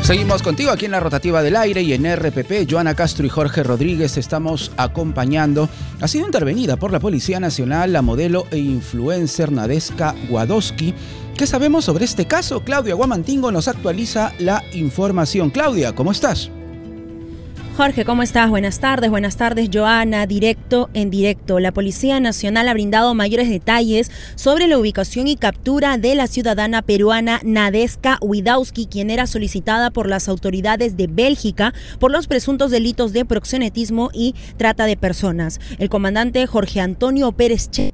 Seguimos contigo aquí en la Rotativa del Aire y en RPP. Joana Castro y Jorge Rodríguez estamos acompañando. Ha sido intervenida por la Policía Nacional la modelo e influencer Nadeska Wiedowski. ¿Qué sabemos sobre este caso? Claudia Guamantingo nos actualiza la información. Claudia, ¿cómo estás? Jorge, ¿cómo estás? Buenas tardes, Joana. Directo en directo. La Policía Nacional ha brindado mayores detalles sobre la ubicación y captura de la ciudadana peruana Nadeska Wiedowski, quien era solicitada por las autoridades de Bélgica por los presuntos delitos de proxenetismo y trata de personas. El comandante Jorge Antonio Pérez Che.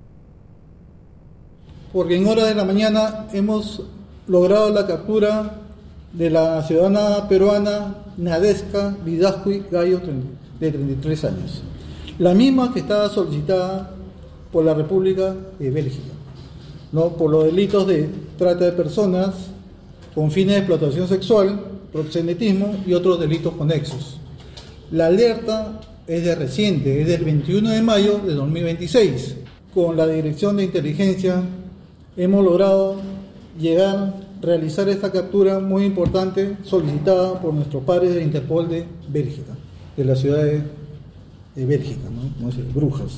Porque en horas de la mañana hemos logrado la captura de la ciudadana peruana Nadeska Wiedowski Gallo, de 33 años. La misma que estaba solicitada por la República de Bélgica, ¿no? Por los delitos de trata de personas con fines de explotación sexual, proxenetismo y otros delitos conexos. La alerta es de reciente, es del 21 de mayo de 2026. Con la Dirección de Inteligencia hemos logrado realizar esta captura muy importante solicitada por nuestros pares de Interpol de Bélgica, de la ciudad de Bélgica, ¿no? Brujas.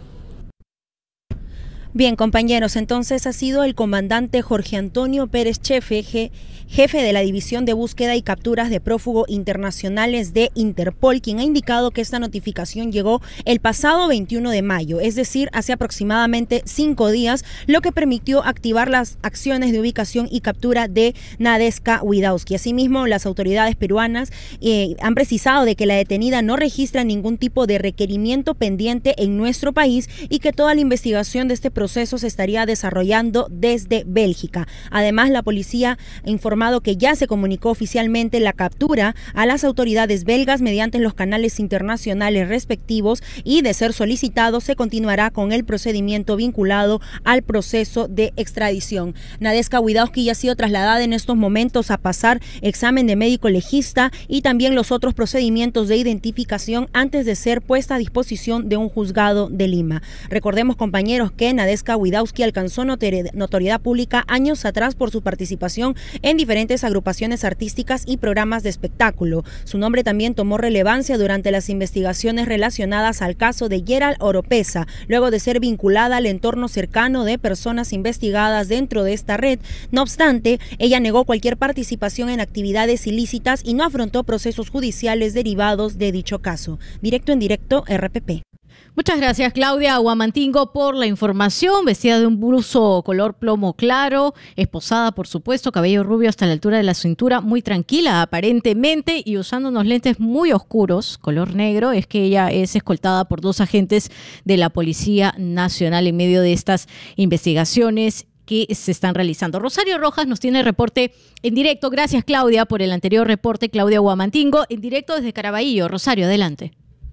Bien, compañeros, entonces ha sido el comandante Jorge Antonio Pérez Chefe, jefe de la División de Búsqueda y Capturas de Prófugos Internacionales de Interpol, quien ha indicado que esta notificación llegó el pasado 21 de mayo, es decir, hace aproximadamente 5 días, lo que permitió activar las acciones de ubicación y captura de Nadeska Wiedowski. Asimismo, las autoridades peruanas han precisado de que la detenida no registra ningún tipo de requerimiento pendiente en nuestro país y que toda la investigación de este proceso se estaría desarrollando desde Bélgica. Además, la policía ha informado que ya se comunicó oficialmente la captura a las autoridades belgas mediante los canales internacionales respectivos y, de ser solicitado, se continuará con el procedimiento vinculado al proceso de extradición. Nadeska Wiedowski ya ha sido trasladada en estos momentos a pasar examen de médico legista y también los otros procedimientos de identificación antes de ser puesta a disposición de un juzgado de Lima. Recordemos, compañeros, que Nadeska Wiedowski alcanzó notoriedad pública años atrás por su participación en diferentes agrupaciones artísticas y programas de espectáculo. Su nombre también tomó relevancia durante las investigaciones relacionadas al caso de Gerald Oropesa, luego de ser vinculada al entorno cercano de personas investigadas dentro de esta red. No obstante, ella negó cualquier participación en actividades ilícitas y no afrontó procesos judiciales derivados de dicho caso. Directo en directo, RPP. Muchas gracias, Claudia Guamantingo, por la información. Vestida de un buzo color plomo claro, esposada, por supuesto, cabello rubio hasta la altura de la cintura, muy tranquila aparentemente y usando unos lentes muy oscuros, color negro. Es que ella es escoltada por 2 agentes de la Policía Nacional en medio de estas investigaciones que se están realizando. Rosario Rojas nos tiene reporte en directo. Gracias, Claudia, por el anterior reporte. Claudia Guamantingo, en directo desde Caraballo. Rosario, adelante.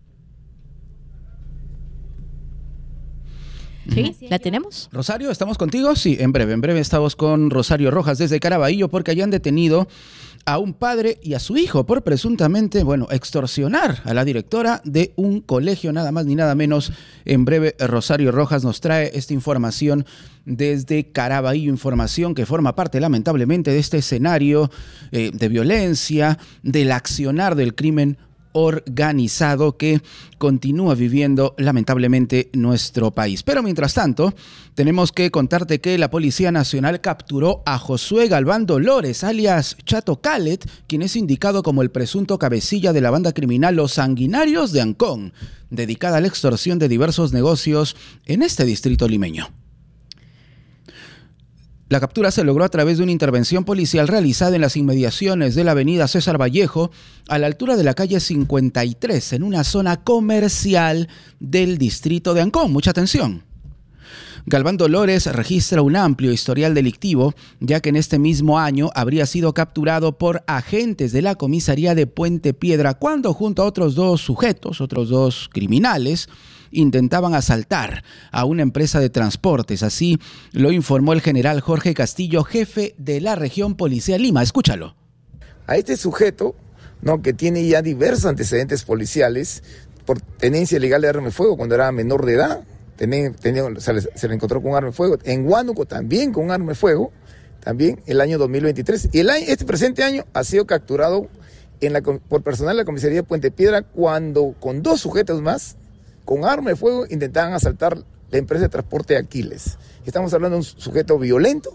¿Sí? ¿La tenemos? Rosario, ¿estamos contigo? Sí, en breve estamos con Rosario Rojas desde Caraballo porque hayan detenido a un padre y a su hijo por presuntamente, extorsionar a la directora de un colegio, nada más ni nada menos. En breve, Rosario Rojas nos trae esta información desde Caraballo, información que forma parte, lamentablemente, de este escenario de violencia, del accionar del crimen organizado que continúa viviendo lamentablemente nuestro país. Pero mientras tanto, tenemos que contarte que la Policía Nacional capturó a Josué Galván Dolores, alias Chato Calet, quien es indicado como el presunto cabecilla de la banda criminal Los Sanguinarios de Ancón, dedicada a la extorsión de diversos negocios en este distrito limeño. La captura se logró a través de una intervención policial realizada en las inmediaciones de la avenida César Vallejo, a la altura de la calle 53, en una zona comercial del distrito de Ancón. Mucha atención. Galván Dolores registra un amplio historial delictivo, ya que en este mismo año habría sido capturado por agentes de la comisaría de Puente Piedra, cuando junto a otros 2 criminales, intentaban asaltar a una empresa de transportes. Así lo informó el general Jorge Castillo, jefe de la región policial Lima. Escúchalo. A este sujeto, ¿no?, que tiene ya diversos antecedentes policiales por tenencia ilegal de arma de fuego cuando era menor de edad, se le encontró con arma de fuego, en Huánuco también con arma de fuego, también el año 2023. Y este presente año ha sido capturado por personal de la comisaría de Puente Piedra cuando con 2 sujetos más, con arma de fuego, intentaban asaltar la empresa de transporte Aquiles. Estamos hablando de un sujeto violento.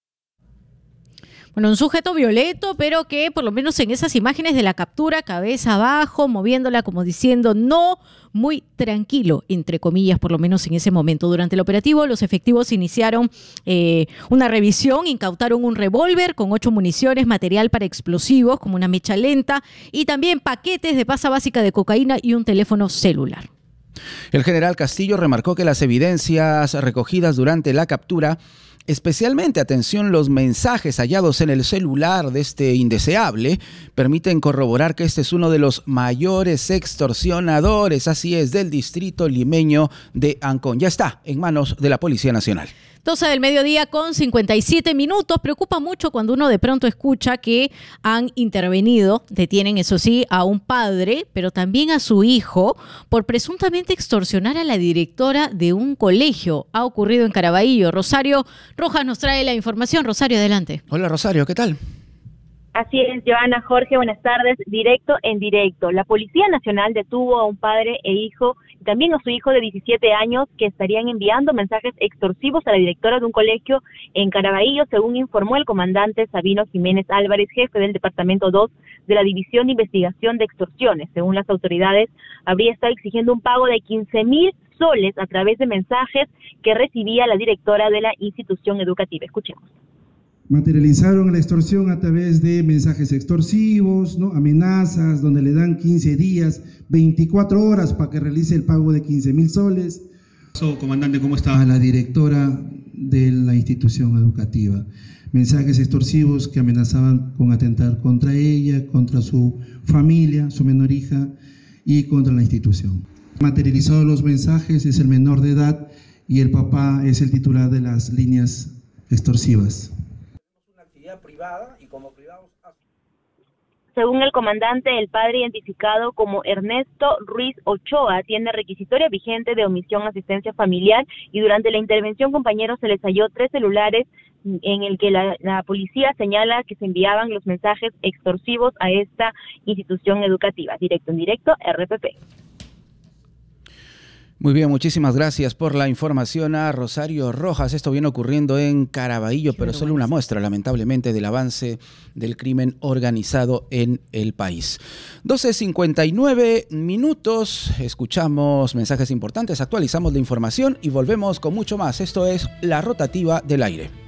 Bueno, un sujeto violento, pero que por lo menos en esas imágenes de la captura, cabeza abajo, moviéndola como diciendo no, muy tranquilo, entre comillas, por lo menos en ese momento. Durante el operativo, los efectivos iniciaron una revisión, incautaron un revólver con 8 municiones, material para explosivos, como una mecha lenta, y también paquetes de pasta básica de cocaína y un teléfono celular. El general Castillo remarcó que las evidencias recogidas durante la captura, especialmente, atención, los mensajes hallados en el celular de este indeseable, permiten corroborar que este es uno de los mayores extorsionadores, así es, del distrito limeño de Ancón. Ya está en manos de la Policía Nacional. 12 del mediodía con 57 minutos. Preocupa mucho cuando uno de pronto escucha que han intervenido, detienen eso sí, a un padre, pero también a su hijo, por presuntamente extorsionar a la directora de un colegio. Ha ocurrido en Caraballo. Rosario Rojas nos trae la información. Rosario, adelante. Hola Rosario, ¿qué tal? Así es, Joana, Jorge, buenas tardes. Directo en directo. La Policía Nacional detuvo a un padre e hijo, y también a su hijo de 17 años, que estarían enviando mensajes extorsivos a la directora de un colegio en Caraballo, según informó el comandante Sabino Jiménez Álvarez, jefe del Departamento 2 de la División de Investigación de Extorsiones. Según las autoridades, habría estado exigiendo un pago de 15,000 soles a través de mensajes que recibía la directora de la institución educativa. Escuchemos. Materializaron la extorsión a través de mensajes extorsivos, ¿no? Amenazas, donde le dan 15 días, 24 horas para que realice el pago de 15,000 soles. Comandante, ¿cómo está? A la directora de la institución educativa. Mensajes extorsivos que amenazaban con atentar contra ella, contra su familia, su menor hija y contra la institución. Materializado los mensajes es el menor de edad y el papá es el titular de las líneas extorsivas. Privada y como privados. Según el comandante, el padre, identificado como Ernesto Ruiz Ochoa, tiene requisitoria vigente de omisión asistencia familiar, y durante la intervención, compañeros, se les halló 3 celulares en el que la policía señala que se enviaban los mensajes extorsivos a esta institución educativa. Directo en directo, RPP. Muy bien, muchísimas gracias por la información a Rosario Rojas. Esto viene ocurriendo en Caraballo, pero solo una muestra, lamentablemente, del avance del crimen organizado en el país. 12:59 minutos, escuchamos mensajes importantes, actualizamos la información y volvemos con mucho más. Esto es La Rotativa del Aire.